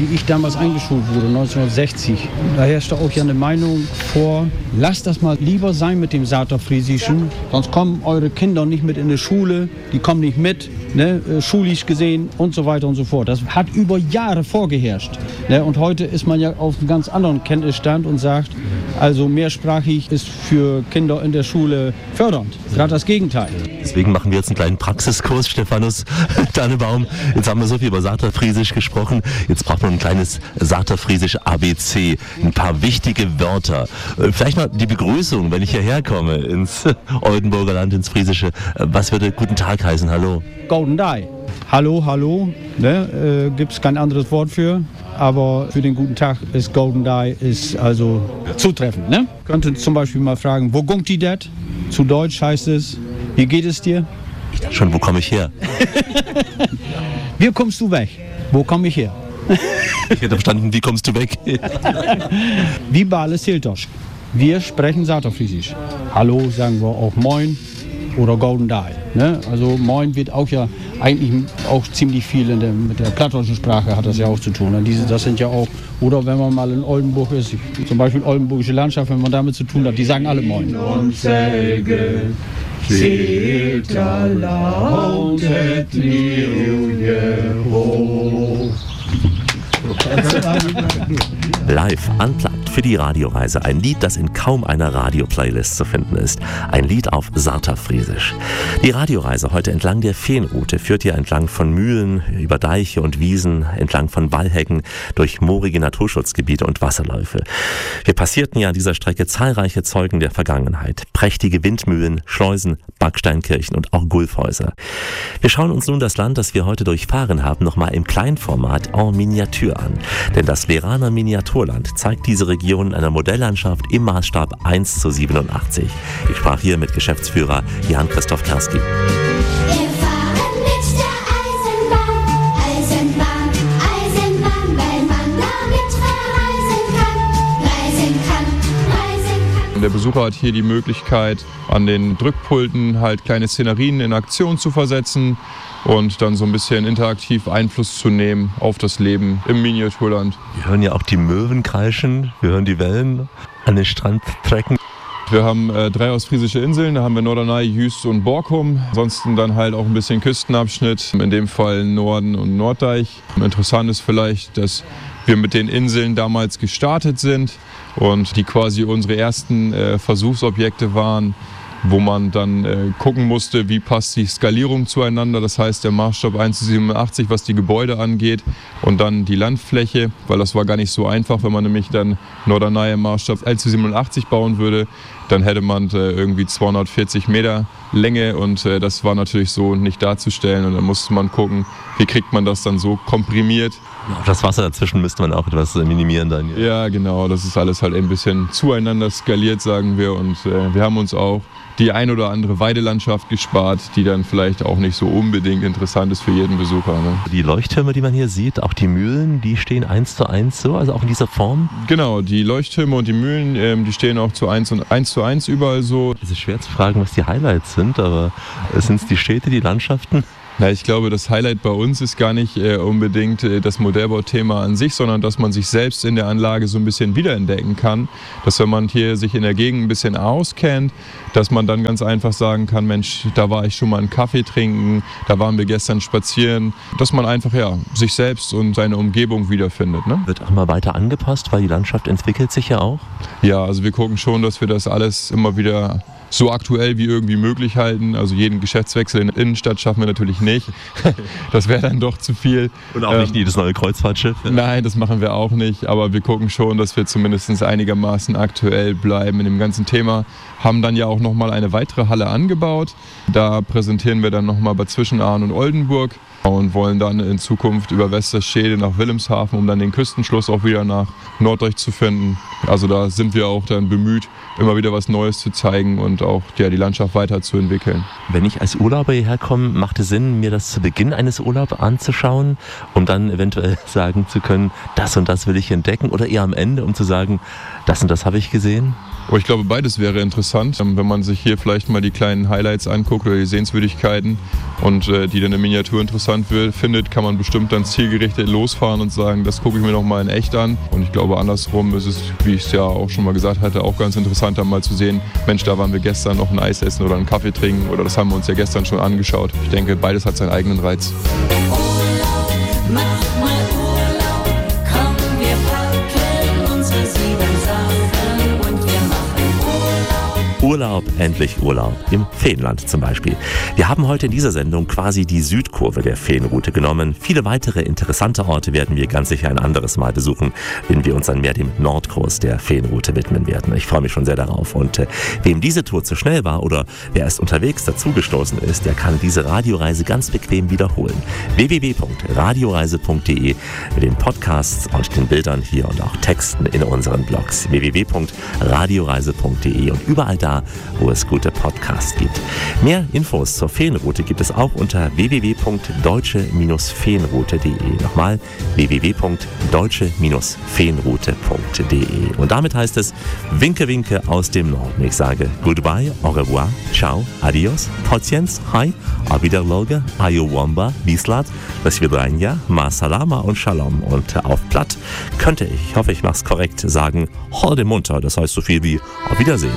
wie ich damals eingeschult wurde, 1960, da herrschte auch ja eine Meinung vor, lasst das mal lieber sein mit dem Saterfriesischen, sonst kommen eure Kinder nicht mit in die Schule, die kommen nicht mit, ne, schulisch gesehen und so weiter und so fort. Das hat über Jahre vorgeherrscht. Ne, und heute ist man ja auf einem ganz anderen Kenntnisstand und sagt, also mehrsprachig ist für Kinder in der Schule fördernd. Gerade das Gegenteil. Deswegen machen wir jetzt einen kleinen Praxiskurs, Stephanus Dannebaum. Jetzt haben wir so viel über Saterfriesisch gesprochen. Jetzt braucht man ein kleines Saterfriesisch ABC. Ein paar wichtige Wörter. Vielleicht mal die Begrüßung, wenn ich hierher komme ins Oldenburger Land, ins Friesische. Was würde guten Tag heißen? Hallo. Golden Die. Hallo, hallo. Ne, gibt es kein anderes Wort für. Aber für den guten Tag ist Golden Die ist also zutreffend. Ne? Könnte zum Beispiel mal fragen, wo gungt die det? Zu Deutsch heißt es, wie geht es dir? Ich dachte schon, wo komme ich her? Wie kommst du weg? Wo komme ich her? Ich hätte verstanden, wie kommst du weg? Wie Bale Siltosch. Wir sprechen Saterfriesisch. Hallo sagen wir auch Moin oder Golden Die. Ne? Also Moin wird auch ja eigentlich auch ziemlich viel mit der plattdeutschen Sprache hat das ja auch zu tun. Das sind ja auch, oder wenn man mal in Oldenburg ist, zum Beispiel oldenburgische Landschaft, wenn man damit zu tun hat, die sagen alle Moin. Und Säge, Zeta lautet hoch. Live unplugged für die Radioreise. Ein Lied, das in kaum einer Radio-Playlist zu finden ist. Ein Lied auf Saterfriesisch. Die Radioreise heute entlang der Feenroute führt ihr entlang von Mühlen, über Deiche und Wiesen, entlang von Wallhecken, durch moorige Naturschutzgebiete und Wasserläufe. Wir passierten ja an dieser Strecke zahlreiche Zeugen der Vergangenheit. Prächtige Windmühlen, Schleusen, Backsteinkirchen und auch Gulfhäuser. Wir schauen uns nun das Land, das wir heute durchfahren haben, nochmal im Kleinformat en Miniatur an. Denn das Leraner Miniaturland zeigt diese Region in einer Modelllandschaft im Maßstab 1:87. Ich sprach hier mit Geschäftsführer Jan-Christoph Kerski. Der Besucher hat hier die Möglichkeit, an den Drückpulten halt kleine Szenerien in Aktion zu versetzen und dann so ein bisschen interaktiv Einfluss zu nehmen auf das Leben im Miniaturland. Wir hören ja auch die Möwen kreischen, wir hören die Wellen an den Strand trecken. Wir haben 3 ostfriesische Inseln, da haben wir Norderney, Jüst und Borkum. Ansonsten dann halt auch ein bisschen Küstenabschnitt, in dem Fall Norden und Norddeich. Interessant ist vielleicht, dass wir mit den Inseln damals gestartet sind und die quasi unsere ersten Versuchsobjekte waren, wo man dann gucken musste, wie passt die Skalierung zueinander. Das heißt, der Maßstab 1:87, was die Gebäude angeht, und dann die Landfläche, weil das war gar nicht so einfach, wenn man nämlich dann Norderney im Maßstab 1:87 bauen würde, dann hätte man irgendwie 240 Meter Länge und das war natürlich so nicht darzustellen und dann musste man gucken, wie kriegt man das dann so komprimiert. Das Wasser dazwischen müsste man auch etwas minimieren dann. Ja, genau, das ist alles halt ein bisschen zueinander skaliert, sagen wir, und wir haben uns auch die ein oder andere Weidelandschaft gespart, die dann vielleicht auch nicht so unbedingt interessant ist für jeden Besucher. Ne? Die Leuchttürme, die man hier sieht, auch die Mühlen, die stehen 1:1 so, also auch in dieser Form? Genau, die Leuchttürme und die Mühlen, die stehen auch zu 1:1 überall so. Es ist schwer zu fragen, was die Highlights sind, aber sind es die Städte, die Landschaften? Na, ich glaube, das Highlight bei uns ist gar nicht unbedingt das Modellbauthema an sich, sondern dass man sich selbst in der Anlage so ein bisschen wiederentdecken kann. Dass wenn man hier sich in der Gegend ein bisschen auskennt, dass man dann ganz einfach sagen kann, Mensch, da war ich schon mal einen Kaffee trinken, da waren wir gestern spazieren. Dass man einfach sich selbst und seine Umgebung wiederfindet. Ne? Wird auch mal weiter angepasst, weil die Landschaft entwickelt sich ja auch? Ja, also wir gucken schon, dass wir das alles immer wieder so aktuell wie irgendwie möglich halten. Also jeden Geschäftswechsel in der Innenstadt schaffen wir natürlich nicht. Das wäre dann doch zu viel. Und auch nicht jedes neue Kreuzfahrtschiff? Ja. Nein, das machen wir auch nicht. Aber wir gucken schon, dass wir zumindest einigermaßen aktuell bleiben in dem ganzen Thema. Haben dann ja auch nochmal eine weitere Halle angebaut. Da präsentieren wir dann nochmal bei Zwischenahn und Oldenburg und wollen dann in Zukunft über Westerstede nach Wilhelmshaven, um dann den Küstenschluss auch wieder nach Norddeich zu finden. Also da sind wir auch dann bemüht, immer wieder was Neues zu zeigen und auch die Landschaft weiterzuentwickeln. Wenn ich als Urlauber hierher komme, macht es Sinn, mir das zu Beginn eines Urlaubs anzuschauen, um dann eventuell sagen zu können, das und das will ich entdecken, oder eher am Ende, um zu sagen, das und das habe ich gesehen? Aber ich glaube, beides wäre interessant, wenn man sich hier vielleicht mal die kleinen Highlights anguckt oder die Sehenswürdigkeiten und die dann in Miniatur interessant findet, kann man bestimmt dann zielgerichtet losfahren und sagen, das gucke ich mir noch mal in echt an. Und ich glaube, andersrum ist es, wie ich es ja auch schon mal gesagt hatte, auch ganz interessant, dann mal zu sehen, Mensch, da waren wir gestern noch ein Eis essen oder einen Kaffee trinken oder das haben wir uns ja gestern schon angeschaut. Ich denke, beides hat seinen eigenen Reiz. Urlaub, mach mal Urlaub, komm, wir packen unsere 7 Sachen und wir machen Urlaub. Urlaub, endlich Urlaub. Im Feenland zum Beispiel. Wir haben heute in dieser Sendung quasi die Südkurve der Feenroute genommen. Viele weitere interessante Orte werden wir ganz sicher ein anderes Mal besuchen, wenn wir uns dann mehr dem Nordkurs der Feenroute widmen werden. Ich freue mich schon sehr darauf. Und wem diese Tour zu schnell war oder wer erst unterwegs dazugestoßen ist, der kann diese Radioreise ganz bequem wiederholen. www.radioreise.de mit den Podcasts und den Bildern hier und auch Texten in unseren Blogs. www.radioreise.de und überall da, wo es gute Podcasts gibt. Mehr Infos zur Feenroute gibt es auch unter www.deutsche-feenroute.de. Nochmal www.deutsche-feenroute.de. Und damit heißt es Winke, Winke aus dem Norden. Ich sage Goodbye, au revoir, ciao, adios, pociens, hi, auf Wiederloge, ayowamba, bislat, do svidranja, ma salama und shalom. Und auf Platt könnte ich hoffe, ich mache es korrekt, sagen holde munter. Das heißt so viel wie auf Wiedersehen.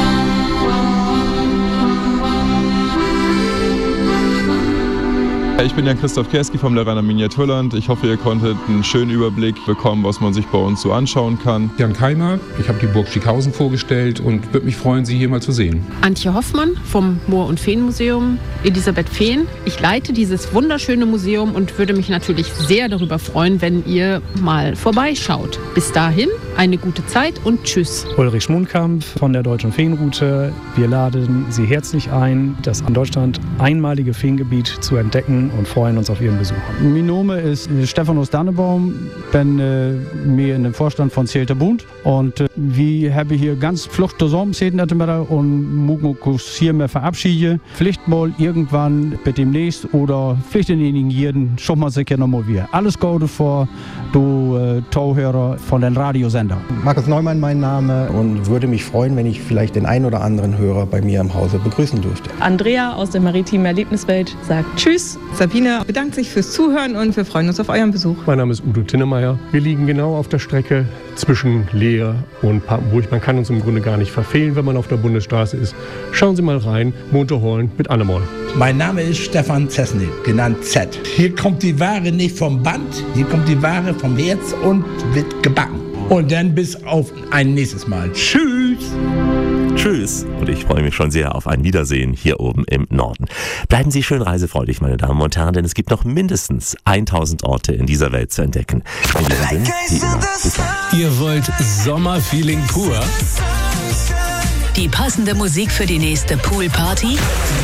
Ich bin Jan Christoph Kerski vom Leraner Miniaturland. Ich hoffe, ihr konntet einen schönen Überblick bekommen, was man sich bei uns so anschauen kann. Jan Keimer, ich habe die Burg Stieghausen vorgestellt und würde mich freuen, Sie hier mal zu sehen. Antje Hoffmann vom Moor- und Feenmuseum, Elisabeth Feen. Ich leite dieses wunderschöne Museum und würde mich natürlich sehr darüber freuen, wenn ihr mal vorbeischaut. Bis dahin, eine gute Zeit und tschüss. Ulrich Schmundkamp von der Deutschen Feenroute. Wir laden Sie herzlich ein, das in Deutschland einmalige Feengebiet zu entdecken und freuen uns auf Ihren Besuch. Mein Name ist Stephanus Dannebaum, bin mir in dem Vorstand von Zelter Bund und wir haben hier ganz Flucht zusammensitzen und muss hier mehr verabschieden. Vielleicht mal irgendwann bei demnächst oder vielleicht in einigen Jahren schon mal sicher noch mal wieder. Alles Gute für du Tauhörer von den Radiosender. Markus Neumann mein Name und würde mich freuen, wenn ich vielleicht den einen oder anderen Hörer bei mir im Hause begrüßen dürfte. Andrea aus der maritimen Erlebniswelt sagt Tschüss. Sabine bedankt sich fürs Zuhören und wir freuen uns auf euren Besuch. Mein Name ist Udo Tinnemeyer. Wir liegen genau auf der Strecke zwischen Leer und Papenburg. Man kann uns im Grunde gar nicht verfehlen, wenn man auf der Bundesstraße ist. Schauen Sie mal rein, Monterhorn mit Annemol. Mein Name ist Stefan Zesny, genannt Z. Hier kommt die Ware nicht vom Band, hier kommt die Ware vom Herz und wird gebacken. Und dann bis auf ein nächstes Mal. Tschüss! Tschüss und ich freue mich schon sehr auf ein Wiedersehen hier oben im Norden. Bleiben Sie schön reisefreudig, meine Damen und Herren, denn es gibt noch mindestens 1000 Orte in dieser Welt zu entdecken. In diesem Sinne, wie immer, bis dann. Ihr wollt Sommerfeeling pur? Die passende Musik für die nächste Poolparty?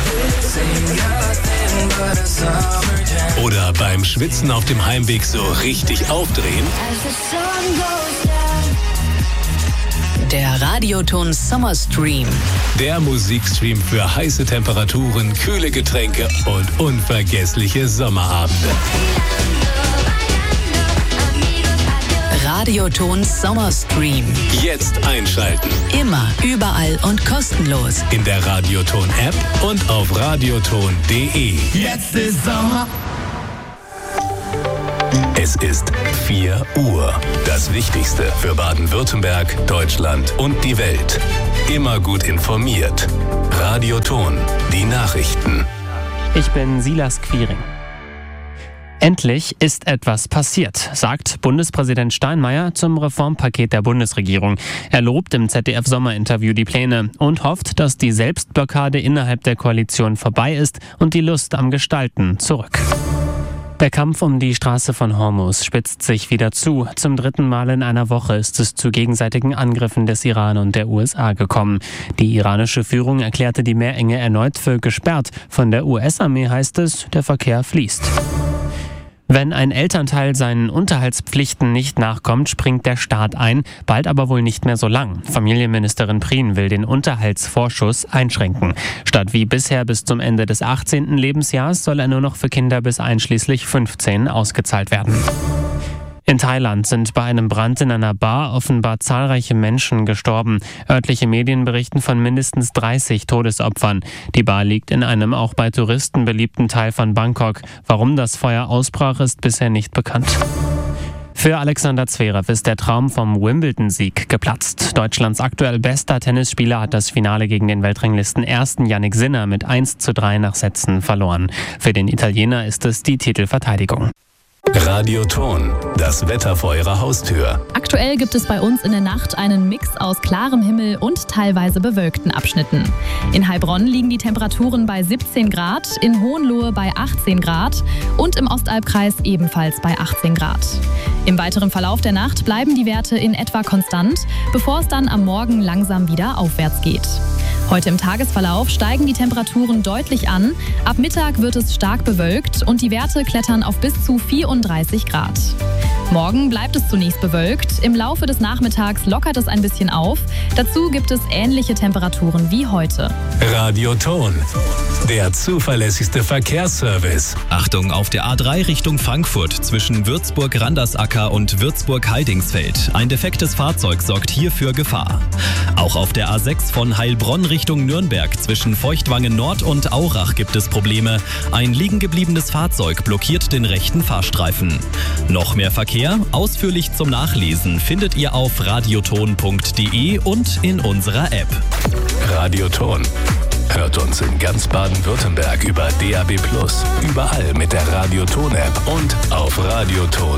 Oder beim Schwitzen auf dem Heimweg so richtig aufdrehen? Der Radioton Summer Stream. Der Musikstream für heiße Temperaturen, kühle Getränke und unvergessliche Sommerabende. Radioton Summer Stream. Jetzt einschalten. Immer, überall und kostenlos. In der Radioton-App und auf radioton.de. Jetzt ist Sommer. Es ist 4 Uhr. Das Wichtigste für Baden-Württemberg, Deutschland und die Welt. Immer gut informiert. Radioton, die Nachrichten. Ich bin Silas Quiring. Endlich ist etwas passiert, sagt Bundespräsident Steinmeier zum Reformpaket der Bundesregierung. Er lobt im ZDF-Sommerinterview die Pläne und hofft, dass die Selbstblockade innerhalb der Koalition vorbei ist und die Lust am Gestalten zurück. Der Kampf um die Straße von Hormuz spitzt sich wieder zu. Zum 3. Mal in einer Woche ist es zu gegenseitigen Angriffen des Iran und der USA gekommen. Die iranische Führung erklärte die Meerenge erneut für gesperrt. Von der US-Armee heißt es, der Verkehr fließt. Wenn ein Elternteil seinen Unterhaltspflichten nicht nachkommt, springt der Staat ein, bald aber wohl nicht mehr so lang. Familienministerin Prien will den Unterhaltsvorschuss einschränken. Statt wie bisher bis zum Ende des 18. Lebensjahres soll er nur noch für Kinder bis einschließlich 15 ausgezahlt werden. In Thailand sind bei einem Brand in einer Bar offenbar zahlreiche Menschen gestorben. Örtliche Medien berichten von mindestens 30 Todesopfern. Die Bar liegt in einem auch bei Touristen beliebten Teil von Bangkok. Warum das Feuer ausbrach, ist bisher nicht bekannt. Für Alexander Zverev ist der Traum vom Wimbledon-Sieg geplatzt. Deutschlands aktuell bester Tennisspieler hat das Finale gegen den Weltranglisten ersten Jannik Sinner mit 1:3 nach Sätzen verloren. Für den Italiener ist es die Titelverteidigung. Radioton, das Wetter vor Ihrer Haustür. Aktuell gibt es bei uns in der Nacht einen Mix aus klarem Himmel und teilweise bewölkten Abschnitten. In Heilbronn liegen die Temperaturen bei 17 Grad, in Hohenlohe bei 18 Grad und im Ostalbkreis ebenfalls bei 18 Grad. Im weiteren Verlauf der Nacht bleiben die Werte in etwa konstant, bevor es dann am Morgen langsam wieder aufwärts geht. Heute im Tagesverlauf steigen die Temperaturen deutlich an. Ab Mittag wird es stark bewölkt und die Werte klettern auf bis zu 34 Grad. Morgen bleibt es zunächst bewölkt. Im Laufe des Nachmittags lockert es ein bisschen auf. Dazu gibt es ähnliche Temperaturen wie heute. Radioton, der zuverlässigste Verkehrsservice. Achtung auf der A3 Richtung Frankfurt zwischen Würzburg-Randersacker und Würzburg-Heidingsfeld. Ein defektes Fahrzeug sorgt hier für Gefahr. Auch auf der A6 von Heilbronn Richtung Nürnberg zwischen Feuchtwangen Nord und Aurach gibt es Probleme. Ein liegen gebliebenes Fahrzeug blockiert den rechten Fahrstreifen. Noch mehr Verkehr, ausführlich zum Nachlesen, findet ihr auf radioton.de und in unserer App. Radioton. Hört uns in ganz Baden-Württemberg über DAB+, überall mit der Radioton-App und auf radioton.de.